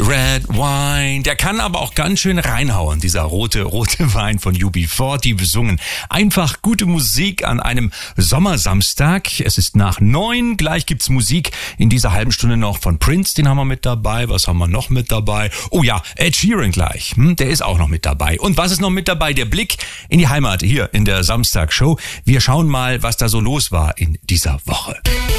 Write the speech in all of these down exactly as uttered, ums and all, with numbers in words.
Red Wine. Der kann aber auch ganz schön reinhauen, dieser rote, rote Wein von U B vierzig, besungen. Einfach gute Musik an einem Sommersamstag. Es ist nach neun. Gleich gibt's Musik in dieser halben Stunde noch von Prince. Den haben wir mit dabei. Was haben wir noch mit dabei? Oh ja, Ed Sheeran gleich. Hm, der ist auch noch mit dabei. Und was ist noch mit dabei? Der Blick in die Heimat hier in der Samstagshow. Wir schauen mal, was da so los war in dieser Woche.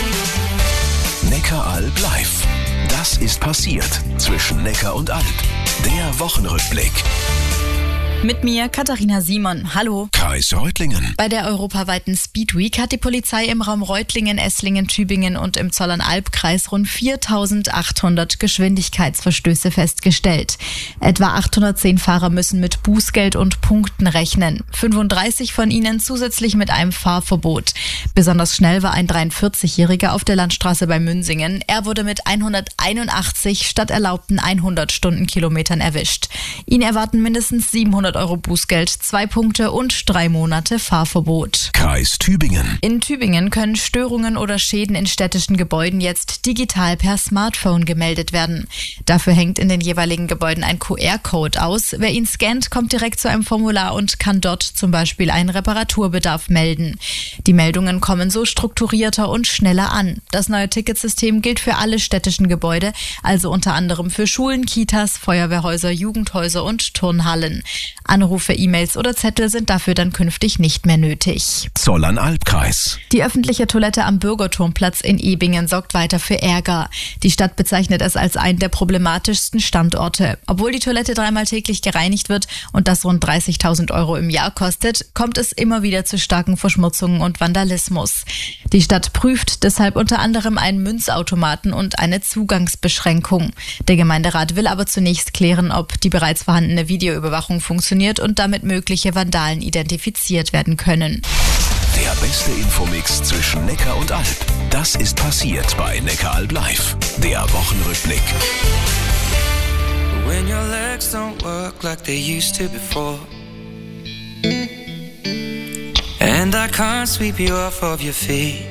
Neckaralb live. Das ist passiert zwischen Neckar und Alb. Der Wochenrückblick. Mit mir Katharina Simon. Hallo. Kreis-Reutlingen. Bei der europaweiten Speed Week hat die Polizei im Raum Reutlingen, Esslingen, Tübingen und im Zollernalb-Kreis rund viertausendachthundert Geschwindigkeitsverstöße festgestellt. Etwa achthundertzehn Fahrer müssen mit Bußgeld und Punkten rechnen. fünfunddreißig von ihnen zusätzlich mit einem Fahrverbot. Besonders schnell war ein dreiundvierzigjähriger auf der Landstraße bei Münsingen. Er wurde mit hunderteinundachtzig statt erlaubten hundert Stundenkilometern erwischt. Ihn erwarten mindestens siebenhundert Euro Bußgeld, zwei Punkte und drei Monate Fahrverbot. Kreis Tübingen. In Tübingen können Störungen oder Schäden in städtischen Gebäuden jetzt digital per Smartphone gemeldet werden. Dafür hängt in den jeweiligen Gebäuden ein Q R-Code aus. Wer ihn scannt, kommt direkt zu einem Formular und kann dort zum Beispiel einen Reparaturbedarf melden. Die Meldungen kommen so strukturierter und schneller an. Das neue Ticketsystem gilt für alle städtischen Gebäude, also unter anderem für Schulen, Kitas, Feuerwehrhäuser, Jugendhäuser und Turnhallen. Anrufe, E-Mails oder Zettel sind dafür dann künftig nicht mehr nötig. Zollernalb-Kreis. Die öffentliche Toilette am Bürgerturmplatz in Ebingen sorgt weiter für Ärger. Die Stadt bezeichnet es als einen der problematischsten Standorte. Obwohl die Toilette dreimal täglich gereinigt wird und das rund dreißigtausend Euro im Jahr kostet, kommt es immer wieder zu starken Verschmutzungen und Vandalismus. Die Stadt prüft deshalb unter anderem einen Münzautomaten und eine Zugangsbeschränkung. Der Gemeinderat will aber zunächst klären, ob die bereits vorhandene Videoüberwachung funktioniert und damit mögliche Vandalen identifiziert werden können. Der beste Infomix zwischen Neckar und Alb. Das ist passiert bei Neckaralb live. Der Wochenrückblick. When your legs don't work like they used to before, and I can't sweep you off of your feet.